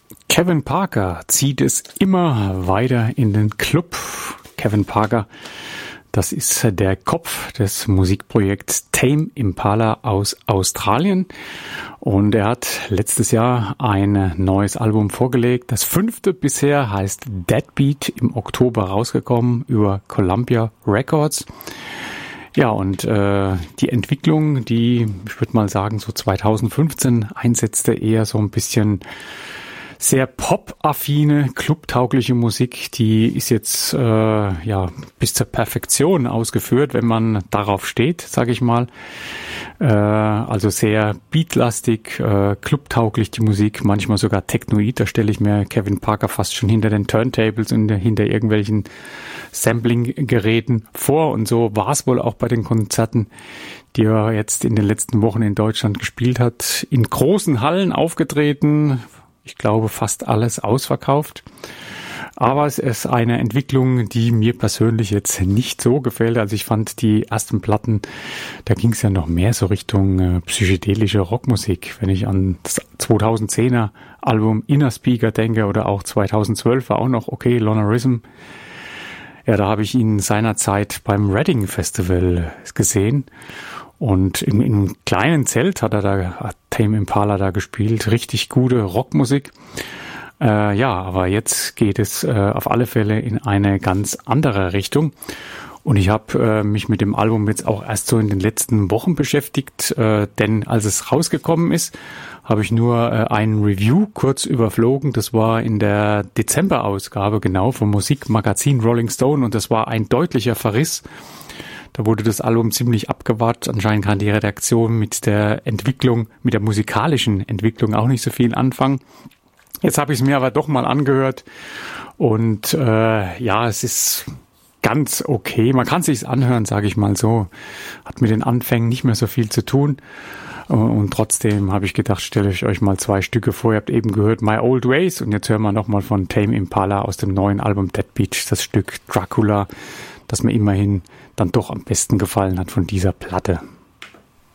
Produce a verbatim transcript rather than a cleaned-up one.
Kevin Parker zieht es immer weiter in den Club. Kevin Parker, das ist der Kopf des Musikprojekts Tame Impala aus Australien. Und er hat letztes Jahr ein neues Album vorgelegt. Das fünfte bisher heißt Deadbeat, im Oktober rausgekommen über Columbia Records. Ja, und äh, die Entwicklung, die, ich würde mal sagen, so zweitausendfünfzehn einsetzte, eher so ein bisschen sehr pop-affine, clubtaugliche Musik, die ist jetzt äh, ja bis zur Perfektion ausgeführt, wenn man darauf steht, sage ich mal. Äh, also sehr beatlastig, äh, clubtauglich die Musik, manchmal sogar technoid. Da stelle ich mir Kevin Parker fast schon hinter den Turntables und hinter irgendwelchen Sampling-Geräten vor. Und so war es wohl auch bei den Konzerten, die er jetzt in den letzten Wochen in Deutschland gespielt hat. In großen Hallen aufgetreten, ich glaube fast alles ausverkauft. Aber es ist eine Entwicklung, die mir persönlich jetzt nicht so gefällt. Also ich fand die ersten Platten, da ging es ja noch mehr so Richtung äh, psychedelische Rockmusik. Wenn ich an das zweitausendzehner Album Inner Speaker denke oder auch zweitausendzwölf war auch noch okay, Lonerism. Ja, da habe ich ihn seinerzeit beim Reading Festival gesehen. Und in, in einem kleinen Zelt hat er da, hat Tame Impala da gespielt. Richtig gute Rockmusik. Äh, ja, aber jetzt geht es äh, auf alle Fälle in eine ganz andere Richtung. Und ich habe äh, mich mit dem Album jetzt auch erst so in den letzten Wochen beschäftigt. Äh, denn als es rausgekommen ist, habe ich nur äh, ein Review kurz überflogen. Das war in der Dezemberausgabe genau vom Musikmagazin Rolling Stone. Und das war ein deutlicher Verriss. Da wurde das Album ziemlich abgewartet. Anscheinend kann die Redaktion mit der Entwicklung, mit der musikalischen Entwicklung auch nicht so viel anfangen. Jetzt habe ich es mir aber doch mal angehört und äh, ja, es ist ganz okay. Man kann es sich anhören, sage ich mal so. Hat mit den Anfängen nicht mehr so viel zu tun. Und trotzdem habe ich gedacht, stelle ich euch mal zwei Stücke vor. Ihr habt eben gehört My Old Ways und jetzt hören wir nochmal von Tame Impala aus dem neuen Album Deadbeat das Stück Dracula, das mir immerhin dann doch am besten gefallen hat von dieser Platte.